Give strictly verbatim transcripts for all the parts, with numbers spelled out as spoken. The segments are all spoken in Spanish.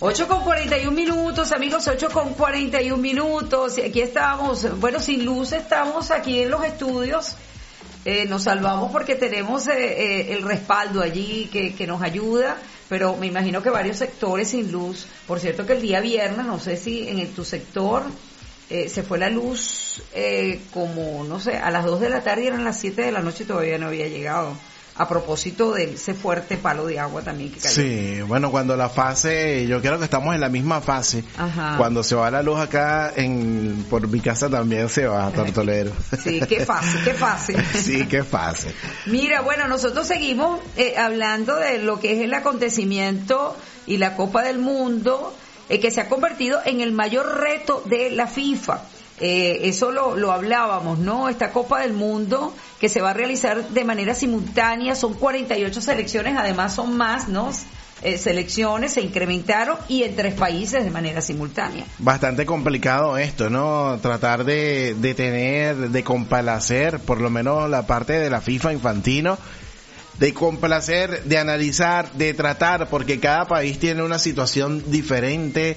ocho con cuarenta y un minutos, amigos, ocho con cuarenta y un minutos. Y aquí estamos, bueno, sin luz estamos aquí en los estudios. Eh, nos salvamos porque tenemos eh, eh, el respaldo allí que, que nos ayuda, pero me imagino que varios sectores sin luz. Por cierto que el día viernes, no sé si en el, tu sector eh, se fue la luz eh, como, no sé, a las dos de la tarde, eran las siete de la noche y todavía no había llegado. A propósito de ese fuerte palo de agua también que cayó. Sí, bueno, cuando la fase, yo creo que estamos en la misma fase. Ajá. Cuando se va la luz acá, en por mi casa también se va, Tortolero. Sí, qué fácil, qué fácil. Sí, qué fácil. Mira, bueno, nosotros seguimos eh, hablando de lo que es el acontecimiento y la Copa del Mundo, eh, que se ha convertido en el mayor reto de la FIFA. Eh, eso lo, lo hablábamos, ¿no? Esta Copa del Mundo que se va a realizar de manera simultánea, son cuarenta y ocho selecciones, además son más, ¿no? Eh, selecciones se incrementaron y en tres países de manera simultánea. Bastante complicado esto, ¿no? Tratar de, de tener, de complacer, por lo menos la parte de la FIFA Infantino, de complacer, de analizar, de tratar, porque cada país tiene una situación diferente.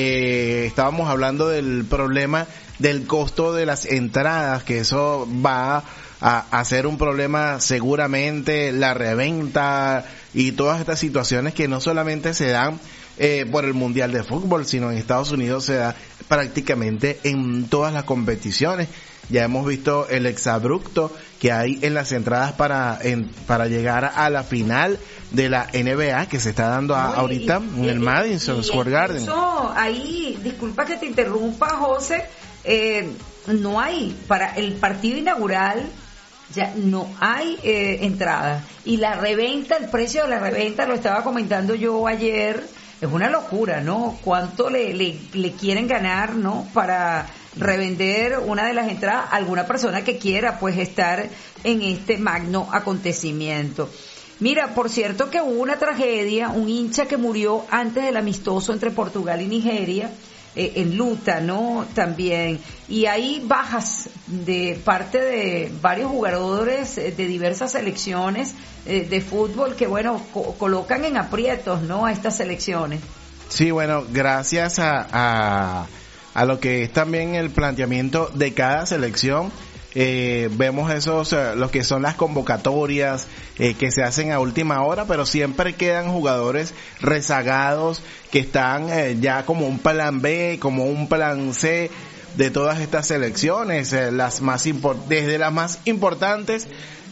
Eh, estábamos hablando del problema del costo de las entradas, que eso va a, a ser un problema seguramente, la reventa y todas estas situaciones que no solamente se dan eh, por el Mundial de Fútbol, sino en Estados Unidos se da prácticamente en todas las competiciones. Ya hemos visto el exabrupto que hay en las entradas para en, para llegar a la final de la N B A que se está dando a, no, ahorita y, en y, el Madison y, Square Garden. Eso ahí, disculpa que te interrumpa, José, eh, no hay para el partido inaugural, ya no hay eh, entrada, y la reventa, el precio de la reventa, lo estaba comentando yo ayer, es una locura, ¿no? Cuánto le, le, le quieren ganar, ¿no? Para revender una de las entradas a alguna persona que quiera pues estar en este magno acontecimiento. Mira, por cierto que hubo una tragedia, un hincha que murió antes del amistoso entre Portugal y Nigeria, eh, en Luta, ¿no? También. Y hay bajas de parte de varios jugadores de diversas selecciones eh, de fútbol que, bueno, co- colocan en aprietos, ¿no? A estas selecciones. Sí, bueno, gracias a, a, a lo que es también el planteamiento de cada selección. Eh, vemos esos, eh, lo que son las convocatorias eh, que se hacen a última hora, pero siempre quedan jugadores rezagados que están eh, ya como un plan B, como un plan C de todas estas selecciones, eh, las más impor- desde las más importantes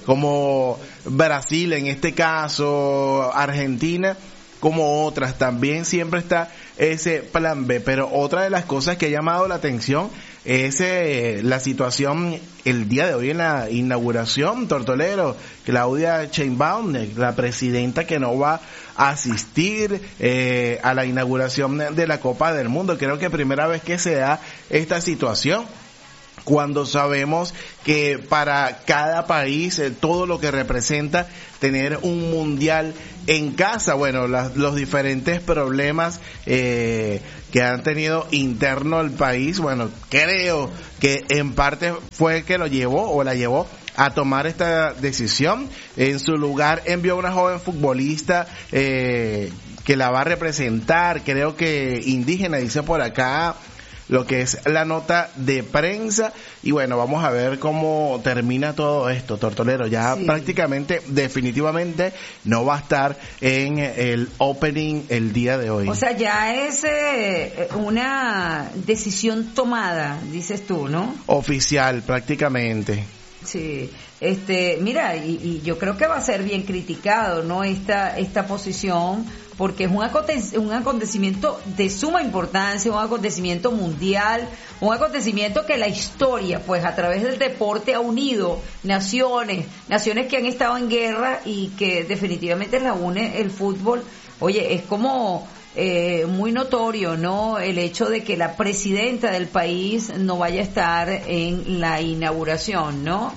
como Brasil en este caso, Argentina, como otras, también siempre está ese plan B. Pero otra de las cosas que ha llamado la atención es eh, la situación el día de hoy en la inauguración, Tortolero, Claudia Sheinbaum, la presidenta que no va a asistir eh, a la inauguración de la Copa del Mundo. Creo que primera vez que se da esta situación, cuando sabemos que para cada país eh, todo lo que representa tener un mundial en casa, bueno, las, los diferentes problemas eh, que han tenido interno el país, bueno, creo que en parte fue el que lo llevó o la llevó a tomar esta decisión. En su lugar envió a una joven futbolista eh, que la va a representar, creo que indígena, dice por acá lo que es la nota de prensa. Y bueno, vamos a ver cómo termina todo esto, Tortolero. Ya sí, prácticamente, definitivamente no va a estar en el opening el día de hoy. O sea, ya es eh, una decisión tomada, dices tú, ¿no? Oficial, prácticamente. Sí, este, mira, y, y yo creo que va a ser bien criticado, ¿no? Esta esta posición, porque es un, aconte- un acontecimiento de suma importancia, un acontecimiento mundial, un acontecimiento que la historia, pues a través del deporte ha unido naciones, naciones que han estado en guerra y que definitivamente la une el fútbol. Oye, es como eh, muy notorio, ¿no? El hecho de que la presidenta del país no vaya a estar en la inauguración, ¿no?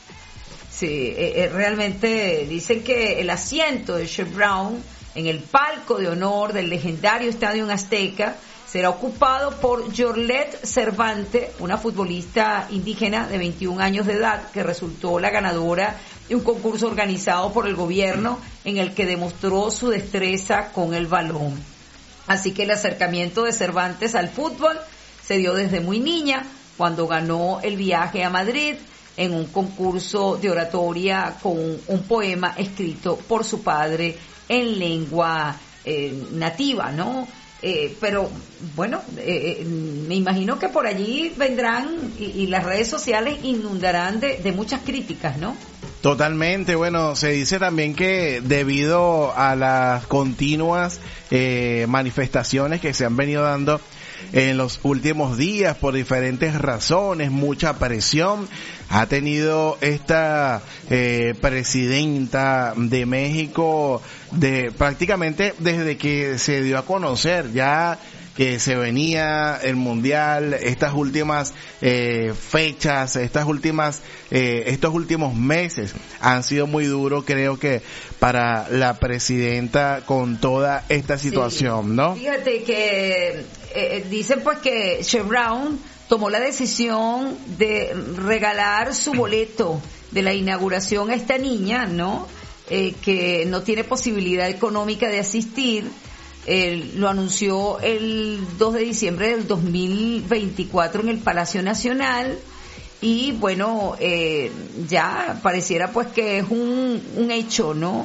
Sí, eh, eh, realmente dicen que el asiento de Shep Brown en el palco de honor del legendario Estadio Azteca será ocupado por Jorlet Cervante, una futbolista indígena de veintiún años de edad que resultó la ganadora de un concurso organizado por el gobierno en el que demostró su destreza con el balón. Así que el acercamiento de Cervantes al fútbol se dio desde muy niña, cuando ganó el viaje a Madrid en un concurso de oratoria con un poema escrito por su padre en lengua eh, nativa, ¿no? Eh, pero bueno, eh, me imagino que por allí vendrán y, y las redes sociales inundarán de, de muchas críticas, ¿no? Totalmente. Bueno, se dice también que debido a las continuas eh, manifestaciones que se han venido dando en los últimos días por diferentes razones, mucha presión, ha tenido esta eh, presidenta de México de prácticamente desde que se dio a conocer ya que se venía el mundial, estas últimas eh, fechas, estas últimas, eh, estos últimos meses han sido muy duros, creo que para la presidenta con toda esta situación, sí. ¿No? Fíjate que eh, dicen pues que Sheinbaum tomó la decisión de regalar su boleto de la inauguración a esta niña, ¿no? Eh, que no tiene posibilidad económica de asistir. Eh, lo anunció el dos de diciembre del dos mil veinticuatro en el Palacio Nacional y bueno, eh, ya pareciera pues que es un, un hecho, ¿no?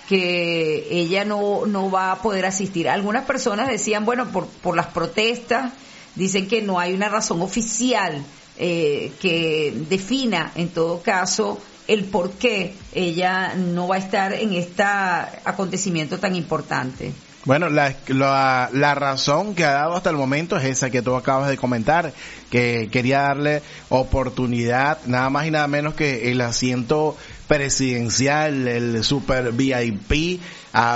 Que ella no, no va a poder asistir. Algunas personas decían, bueno, por, por las protestas, dicen que no hay una razón oficial eh, que defina en todo caso el por qué ella no va a estar en este acontecimiento tan importante. Bueno, la, la, la razón que ha dado hasta el momento es esa que tú acabas de comentar, que quería darle oportunidad, nada más y nada menos que el asiento presidencial, el super V I P, a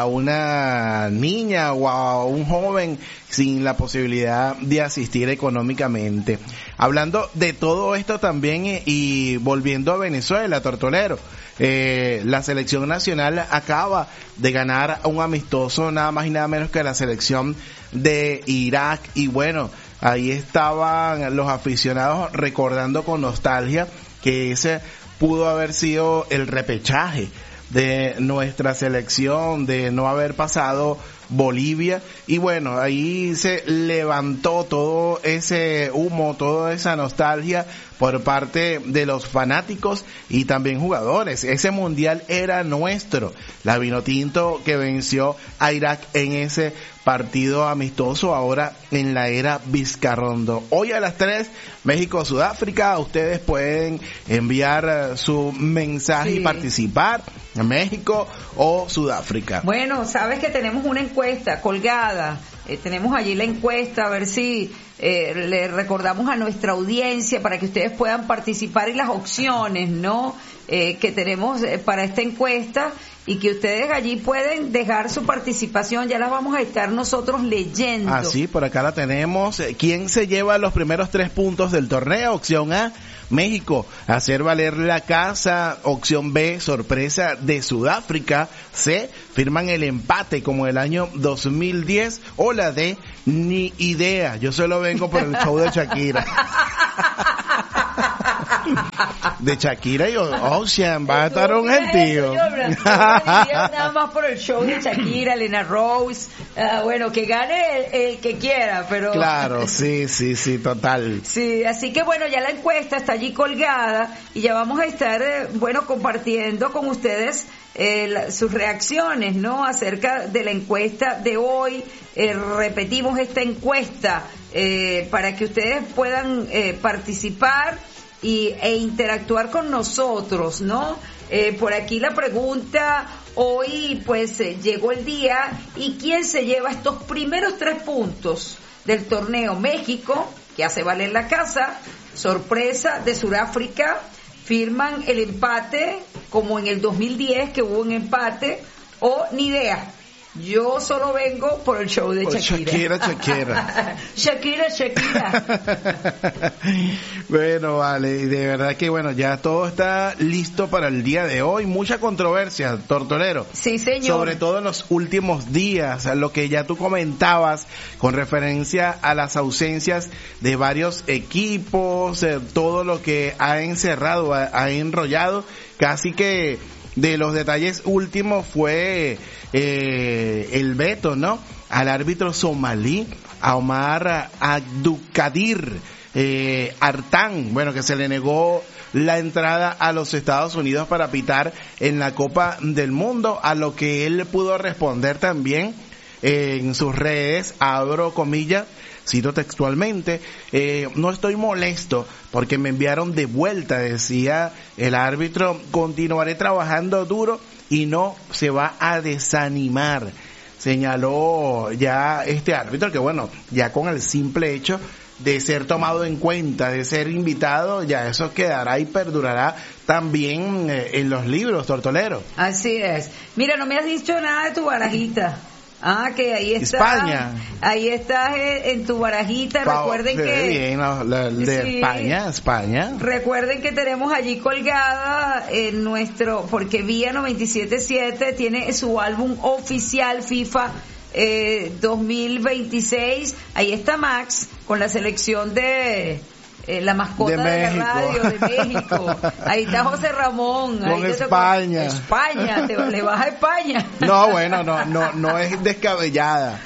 una niña o a un joven sin la posibilidad de asistir económicamente. Hablando de todo esto también y, y volviendo a Venezuela, Tortolero, eh, la selección nacional acaba de ganar un amistoso nada más y nada menos que la selección de Irak y bueno, ahí estaban los aficionados recordando con nostalgia que ese pudo haber sido el repechaje de nuestra selección, de no haber pasado Bolivia y bueno, ahí se levantó todo ese humo, toda esa nostalgia por parte de los fanáticos y también jugadores. Ese mundial era nuestro, la Vinotinto que venció a Irak en ese partido amistoso, ahora en la era Vizcarrondo. Hoy a las tres, México-Sudáfrica, ustedes pueden enviar su mensaje sí. y participar en México o Sudáfrica. Bueno, sabes que tenemos una encuesta colgada, eh, tenemos allí la encuesta, a ver si eh, le recordamos a nuestra audiencia para que ustedes puedan participar en las opciones, ¿no? Eh, que tenemos eh, para esta encuesta y que ustedes allí pueden dejar su participación, ya las vamos a estar nosotros leyendo. Ah, sí, por acá la tenemos. ¿Quién se lleva los primeros tres puntos del torneo? Opción A, México, hacer valer la casa. Opción B, sorpresa de Sudáfrica. C, firman el empate como el año dos mil diez. O la D, ni idea. Yo solo vengo por el show de Shakira. De Shakira y Ocean va a estar un gentío. Nada más por el show de Shakira, Elena Rose, uh, bueno, que gane el, el que quiera, pero claro, sí, sí, sí, total. Sí, así que bueno, ya la encuesta está allí colgada y ya vamos a estar, eh, bueno, compartiendo con ustedes eh, la, sus reacciones, ¿no? Acerca de la encuesta de hoy. Eh, repetimos esta encuesta eh, para que ustedes puedan eh, participar y e interactuar con nosotros, ¿no? Eh, por aquí la pregunta, hoy pues eh, llegó el día, ¿y quién se lleva estos primeros tres puntos del torneo? México, que hace valer la casa, sorpresa de Sudáfrica, firman el empate como en el dos mil diez que hubo un empate, o ni idea. Yo solo vengo por el show de por Shakira. Shakira, Shakira. Shakira, Shakira. Bueno, vale, y de verdad que bueno, ya todo está listo para el día de hoy. Mucha controversia, Tortolero. Sí, señor. Sobre todo en los últimos días, lo que ya tú comentabas con referencia a las ausencias de varios equipos, eh, todo lo que ha encerrado, ha, ha enrollado, casi que de los detalles últimos fue eh, el veto, ¿no?, al árbitro somalí, a Omar Abdulkadir eh, Artán, bueno, que se le negó la entrada a los Estados Unidos para pitar en la Copa del Mundo, a lo que él pudo responder también eh, en sus redes, abro comillas, cito textualmente, eh, no estoy molesto porque me enviaron de vuelta, decía el árbitro, continuaré trabajando duro y no se va a desanimar, señaló ya este árbitro, que bueno, ya con el simple hecho de ser tomado en cuenta, de ser invitado, ya eso quedará y perdurará también eh, en los libros, Tortolero. Así es. Mira, no me has dicho nada de tu barajita. Ah, que ahí está. España. Ahí estás en tu barajita. Pa Recuerden que. Bien, no, la, de sí, España, España. Recuerden que tenemos allí colgada en nuestro. Porque Vía noventa y siete siete tiene su álbum oficial FIFA eh, dos mil veintiséis. Ahí está Max con la selección de. Eh, la mascota de, de la radio de México. Ahí está José Ramón. Con ahí España. Te, España, te, le vas a España. No, bueno, no, no, no es descabellada.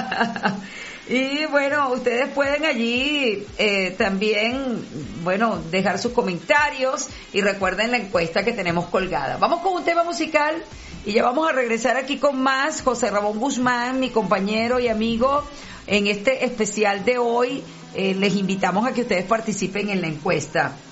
Y bueno, ustedes pueden allí eh, también, bueno, dejar sus comentarios y recuerden la encuesta que tenemos colgada. Vamos con un tema musical y ya vamos a regresar aquí con más. José Ramón Guzmán, mi compañero y amigo, en este especial de hoy. Eh, les invitamos a que ustedes participen en la encuesta.